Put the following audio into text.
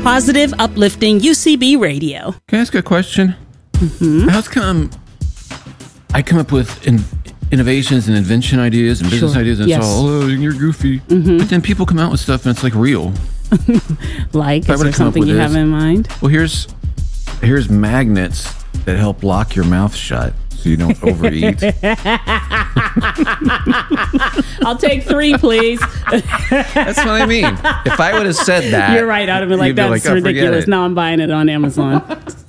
positive, uplifting UCB radio. Can I ask a question? How's come I come up with innovations and invention ideas and business ideas, and it's all, oh, you're goofy. But then people come out with stuff and it's like real. Like, is there something you have in mind? Well, here's magnets that help lock your mouth shut so you don't overeat. I'll take 3, please. That's what I mean. If I would have said that, you're right. I'd have been like, that's ridiculous. Now I'm buying it on Amazon.